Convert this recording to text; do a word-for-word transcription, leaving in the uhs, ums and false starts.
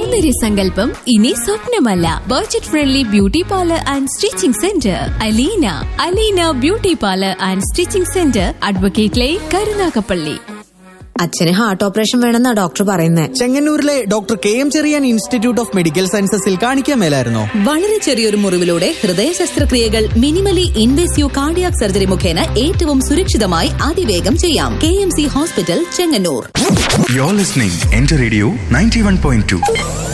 സൗന്ദര്യ സങ്കല്പം ഇനി സ്വപ്നമല്ല. Budget friendly beauty parlour and stitching centre Aleena. Aleena beauty parlour and stitching centre, advocate line, Karunagappally. അച്ഛന് heart operation വേണമെന്നാ doctor പറയുന്നത്. ചെങ്ങന്നൂരിലെ doctor K M Cherian institute of medical സയൻസസിൽ കാണിക്കാൻ മേലായിരുന്നോ? വളരെ ചെറിയൊരു മുറിവിലൂടെ ഹൃദയ ശസ്ത്രക്രിയകൾ മിനിമലി ഇൻവേസീവ് കാർഡിയാക് സർജറി മുഖേന ഏറ്റവും സുരക്ഷിതമായി അതിവേഗം ചെയ്യാം. K M C hospital, Chengannur. You're listening Enter Radio ninety-one point two.